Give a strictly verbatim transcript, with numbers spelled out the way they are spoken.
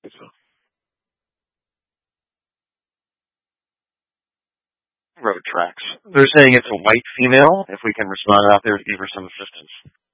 Road tracks. They're saying it's a white female. If we can respond out there to give her some assistance.